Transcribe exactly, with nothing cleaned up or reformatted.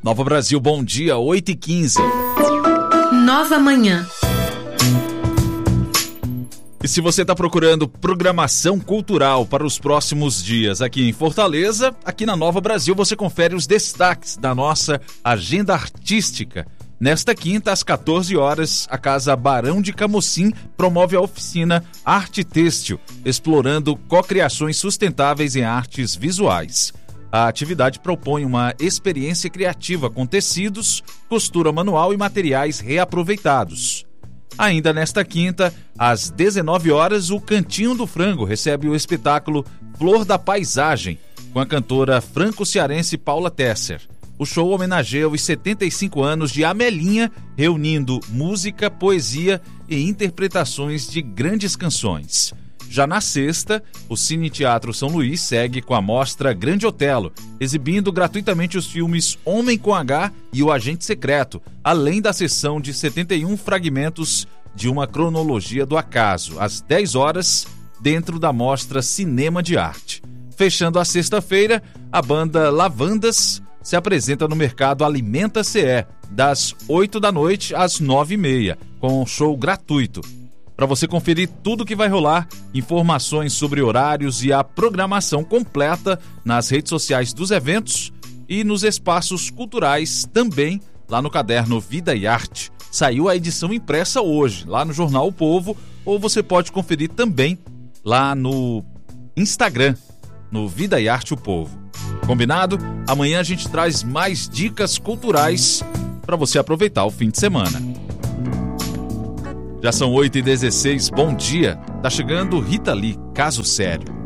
Nova Brasil, bom dia, oito e quinze. Nova Manhã. E se você está procurando programação cultural para os próximos dias aqui em Fortaleza, aqui na Nova Brasil você confere os destaques da nossa agenda artística. Nesta quinta, às quatorze horas, a Casa Barão de Camocim promove a oficina Arte Têxtil, explorando cocriações sustentáveis em artes visuais. A atividade propõe uma experiência criativa com tecidos, costura manual e materiais reaproveitados. Ainda nesta quinta, às dezenove horas, o Cantinho do Frango recebe o espetáculo Flor da Paisagem, com a cantora franco-cearense Paula Tesser. O show homenageia os setenta e cinco anos de Amelinha, reunindo música, poesia e interpretações de grandes canções. Já na sexta, o Cine Teatro São Luís segue com a mostra Grande Otelo, exibindo gratuitamente os filmes Homem com H e O Agente Secreto, além da sessão de setenta e um fragmentos de uma cronologia do acaso, às dez horas, dentro da mostra Cinema de Arte. Fechando a sexta-feira, a banda Lavandas se apresenta no Mercado Alimenta C E, das oito da noite às nove e meia, com um show gratuito. Para você conferir tudo que vai rolar, informações sobre horários e a programação completa nas redes sociais dos eventos e nos espaços culturais também lá no caderno Vida e Arte. Saiu a edição impressa hoje, lá no Jornal O Povo, ou você pode conferir também lá no Instagram, no Vida e Arte O Povo. Combinado? Amanhã a gente traz mais dicas culturais para você aproveitar o fim de semana. Já são oito e dezesseis, bom dia. Tá chegando Rita Lee, Caso Sério.